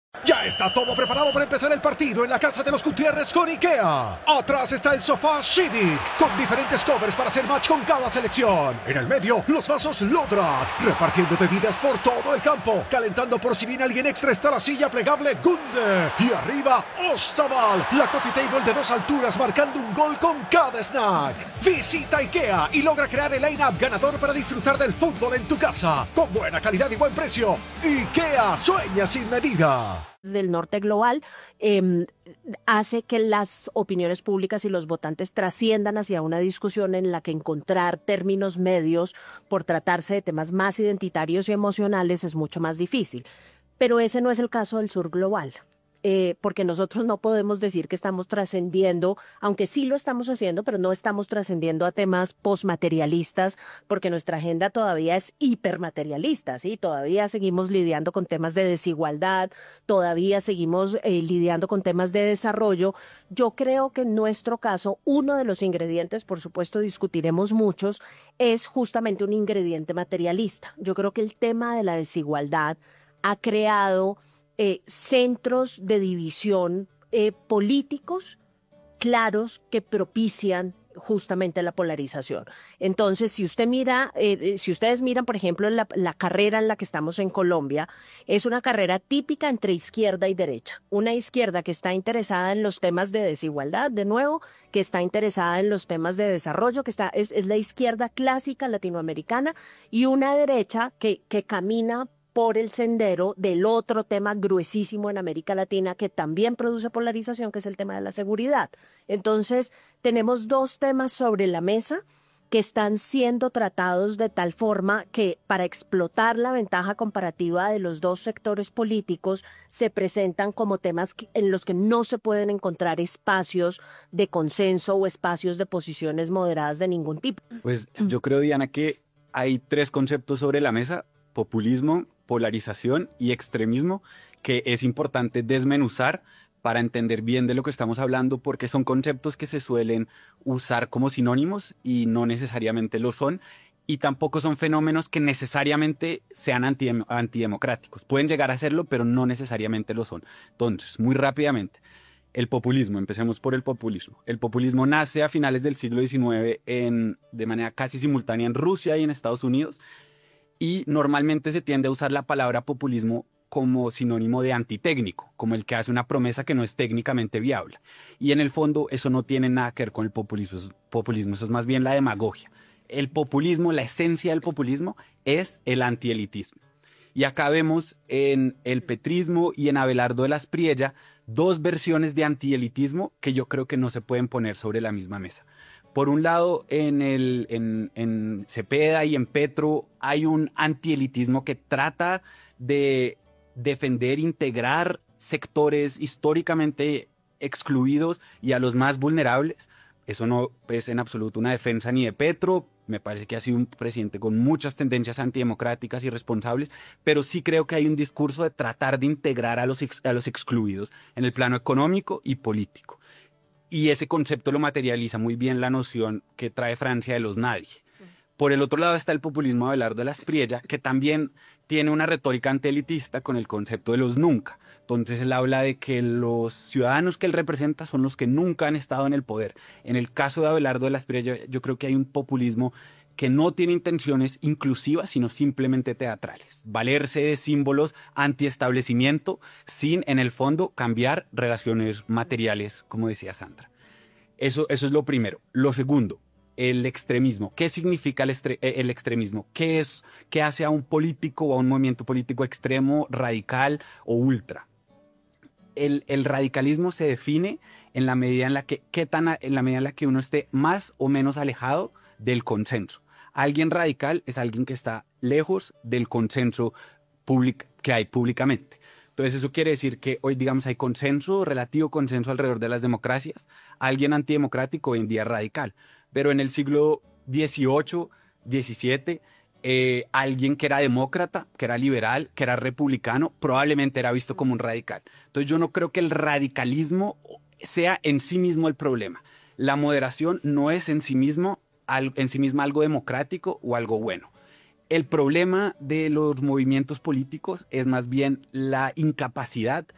Ya está todo preparado para empezar el partido en la casa de los Gutiérrez con IKEA. Atrás está el sofá Civic, con diferentes covers para hacer match con cada selección. En el medio, los vasos Lodrat, repartiendo bebidas por todo el campo. Calentando por si viene alguien extra está la silla plegable Gunde. Y arriba, Ostaval, la coffee table de 2 alturas marcando un gol con cada snack. Visita IKEA y logra crear el line-up ganador para disfrutar del fútbol en tu casa. Con buena calidad y buen precio. IKEA sueña sin medida. Del norte global hace que las opiniones públicas y los votantes trasciendan hacia una discusión en la que encontrar términos medios por tratarse de temas más identitarios y emocionales es mucho más difícil. Pero ese no es el caso del sur global. Porque nosotros no podemos decir que estamos trascendiendo, aunque sí lo estamos haciendo, pero no estamos trascendiendo a temas postmaterialistas, porque nuestra agenda todavía es hipermaterialista, ¿sí? Todavía seguimos lidiando con temas de desigualdad, todavía seguimos lidiando con temas de desarrollo. Yo creo que en nuestro caso, uno de los ingredientes, por supuesto discutiremos muchos, es justamente un ingrediente materialista. Yo creo que el tema de la desigualdad ha creado centros de división políticos claros que propician justamente la polarización. Entonces, si usted mira, si ustedes miran, por ejemplo, la carrera en la que estamos en Colombia, es una carrera típica entre izquierda y derecha. Una izquierda que está interesada en los temas de desigualdad, de nuevo, que está interesada en los temas de desarrollo, es la izquierda clásica latinoamericana, y una derecha que camina por el sendero del otro tema gruesísimo en América Latina que también produce polarización, que es el tema de la seguridad. Entonces, tenemos dos temas sobre la mesa que están siendo tratados de tal forma que para explotar la ventaja comparativa de los dos sectores políticos se presentan como temas en los que no se pueden encontrar espacios de consenso o espacios de posiciones moderadas de ningún tipo. Pues yo creo, Diana, que hay 3 conceptos sobre la mesa: populismo, polarización y extremismo, que es importante desmenuzar para entender bien de lo que estamos hablando, porque son conceptos que se suelen usar como sinónimos y no necesariamente lo son, y tampoco son fenómenos que necesariamente sean antidemocráticos. Pueden llegar a serlo, pero no necesariamente lo son. Entonces, muy rápidamente, el populismo, empecemos por el populismo. El populismo nace a finales del siglo XIX de manera casi simultánea en Rusia y en Estados Unidos, y normalmente se tiende a usar la palabra populismo como sinónimo de antitécnico, como el que hace una promesa que no es técnicamente viable. Y en el fondo eso no tiene nada que ver con el populismo, eso es más bien la demagogia. El populismo, la esencia del populismo es el antielitismo. Y acá vemos en el petrismo y en Abelardo de las Priella 2 versiones de antielitismo que yo creo que no se pueden poner sobre la misma mesa. Por un lado, en Cepeda y en Petro hay un antielitismo que trata de defender, integrar sectores históricamente excluidos y a los más vulnerables. Eso no es en absoluto una defensa ni de Petro. Me parece que ha sido un presidente con muchas tendencias antidemocráticas y irresponsables, pero sí creo que hay un discurso de tratar de integrar a los excluidos en el plano económico y político. Y ese concepto lo materializa muy bien la noción que trae Francia de los nadie. Por el otro lado está el populismo de Abelardo de las Priella, que también tiene una retórica antielitista con el concepto de los nunca. Entonces él habla de que los ciudadanos que él representa son los que nunca han estado en el poder. En el caso de Abelardo de las Priella, yo creo que hay un populismo que no tiene intenciones inclusivas, sino simplemente teatrales. Valerse de símbolos antiestablecimiento sin, en el fondo, cambiar relaciones materiales, como decía Sandra. Eso es lo primero. Lo segundo, el extremismo. ¿Qué significa el extremismo? ¿Qué hace a un político o a un movimiento político extremo, radical o ultra? El radicalismo se define en la medida en la que uno esté más o menos alejado del consenso. Alguien radical es alguien que está lejos del consenso que hay públicamente. Entonces eso quiere decir que hoy, digamos, hay consenso, relativo consenso alrededor de las democracias. Alguien antidemocrático hoy en día es radical. Pero en el siglo XVIII, XVII, alguien que era demócrata, que era liberal, que era republicano, probablemente era visto como un radical. Entonces yo no creo que el radicalismo sea en sí mismo el problema. La moderación no es en sí misma algo democrático o algo bueno. El problema de los movimientos políticos es más bien la incapacidad